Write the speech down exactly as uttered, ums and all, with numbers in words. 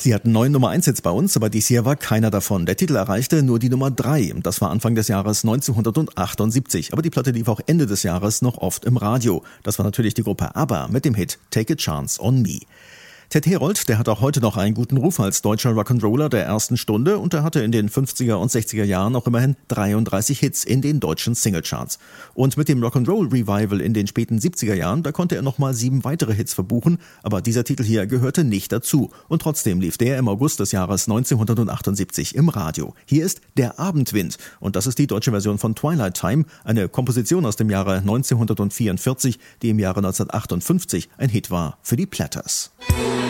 Sie hatten neun Nummer eins Hits bei uns, aber dies hier war keiner davon. Der Titel erreichte nur die Nummer drei. Das war Anfang des Jahres neunzehnhundertachtundsiebzig. Aber die Platte lief auch Ende des Jahres noch oft im Radio. Das war natürlich die Gruppe ABBA mit dem Hit Take a Chance on Me. Ted Herold, der hat auch heute noch einen guten Ruf als deutscher Rock'n'Roller der ersten Stunde und er hatte in den fünfziger und sechziger Jahren auch immerhin dreiunddreißig Hits in den deutschen Singlecharts. Und mit dem Rock'n'Roll Revival in den späten siebziger Jahren, da konnte er nochmal sieben weitere Hits verbuchen, aber dieser Titel hier gehörte nicht dazu. Und trotzdem lief der im August des Jahres neunzehnhundertachtundsiebzig im Radio. Hier ist Der Abendwind und das ist die deutsche Version von Twilight Time, eine Komposition aus dem Jahre neunzehnhundertvierundvierzig, die im Jahre neunzehnhundertachtundfünfzig ein Hit war für die Platters.